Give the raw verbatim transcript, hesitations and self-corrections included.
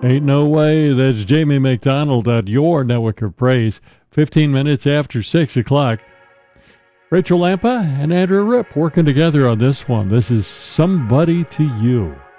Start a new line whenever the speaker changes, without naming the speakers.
Ain't No Way. That's Jamie McDonald at your Network of Praise. fifteen minutes after six o'clock. Rachel Lampa and Andrew Ripp working together on this one. This is Somebody to You.